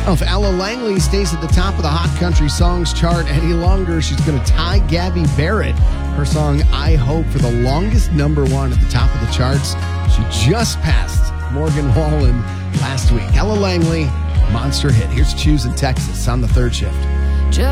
If Ella Langley stays at the top of the Hot Country Songs chart any longer, she's going to tie Gabby Barrett. Her song, I Hope, for the longest number one at the top of the charts. She just passed Morgan Wallen last week. Ella Langley, monster hit. Here's Choose in Texas on the third shift.